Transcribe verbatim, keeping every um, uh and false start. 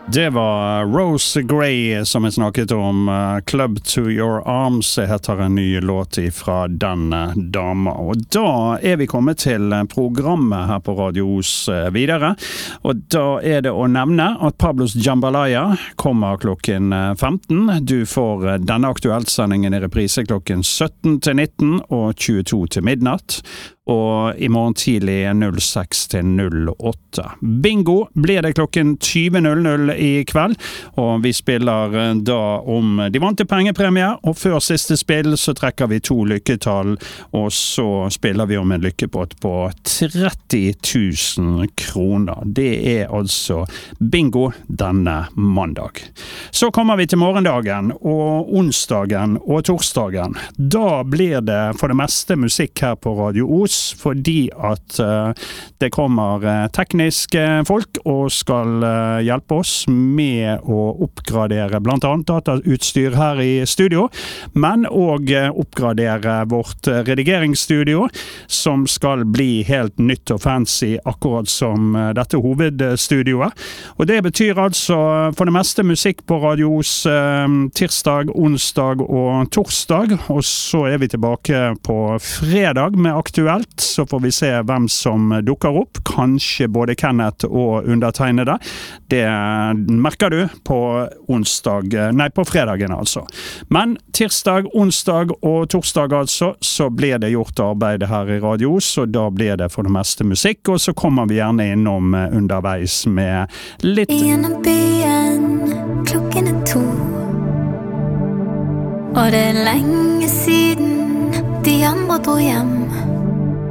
Det var Rose Gray som jeg snakket om. Club to Your Arms heter en ny låt fra denne dama. Og da er vi kommet til programmet her på Radio Os videre. Og da er det å nevne at Pablos Jambalaya kommer klokken femten. Du får denne aktuellsendingen i reprise klokken sytten til nitten og tjueto til midnatt. Og i morgen tidlig null seks til null åtte. Bingo blir det klokken tjue null null i kveld, og vi spiller da om de vante pengepremier, og før siste spill så trekker vi to lykketall, og så spiller vi om en lykkepott på tretti tusen kroner. Det er altså bingo denne mandag. Så kommer vi til morgendagen, og onsdagen og torsdagen. Da blir det for det meste musikk her på Radio Os, fordi at uh, det kommer uh, tekniske folk og skal uh, hjelpe oss med å oppgradere blant annet datautstyr her i studio, men også uh, oppgradere vårt uh, redigeringsstudio, som skal bli helt nytt og fancy, akkurat som uh, dette hovedstudioet. Og det betyr altså uh, for det meste musikk på Radio Os uh, tirsdag, onsdag og torsdag, og så er vi tilbake på fredag med Aktuelt. Så får vi se hvem som dukker opp. Kanskje både Kenneth og undertegnede. Det merker du på onsdag, nei på fredagen altså. Men tirsdag, onsdag og torsdag altså, så blir det gjort arbeid her i Radio Os, og da blir det for det meste musikk, og så kommer vi gjerne innom underveis med litt... Gjennom byen, klokken er to, og det er lenge siden de andre dro hjem.